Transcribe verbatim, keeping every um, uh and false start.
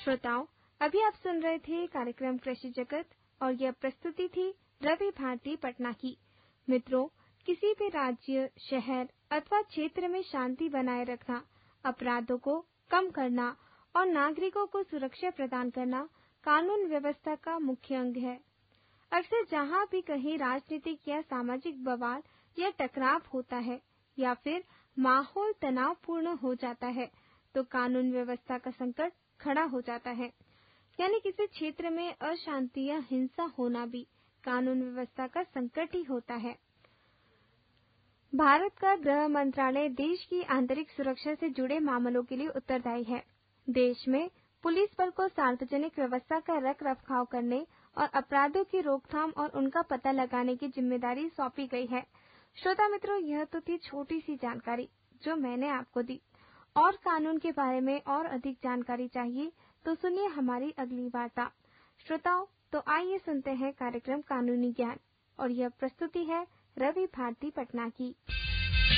श्रोताओं, अभी आप सुन रहे थे कार्यक्रम कृषि जगत और यह प्रस्तुति थी रवि भारती पटना की। मित्रों, किसी भी राज्य, शहर अथवा क्षेत्र में शांति बनाए रखना, अपराधों को कम करना और नागरिकों को सुरक्षा प्रदान करना कानून व्यवस्था का मुख्य अंग है। अक्सर जहां भी कहीं राजनीतिक या सामाजिक बवाल या टकराव होता है या फिर माहौल तनावपूर्ण हो जाता है, तो कानून व्यवस्था का संकट खड़ा हो जाता है। यानी किसी क्षेत्र में अशांति या हिंसा होना भी कानून व्यवस्था का संकट ही होता है। भारत का गृह मंत्रालय देश की आंतरिक सुरक्षा से जुड़े मामलों के लिए उत्तरदायी है। देश में पुलिस बल को सार्वजनिक व्यवस्था का रख रखाव करने और अपराधों की रोकथाम और उनका पता लगाने की जिम्मेदारी सौंपी गई है। श्रोता मित्रों, यह तो थी छोटी सी जानकारी जो मैंने आपको दी। और कानून के बारे में और अधिक जानकारी चाहिए तो सुनिए हमारी अगली वार्ता। श्रोताओं, तो आइए सुनते हैं कार्यक्रम कानूनी ज्ञान, और यह प्रस्तुति है रवि भारती पटना की।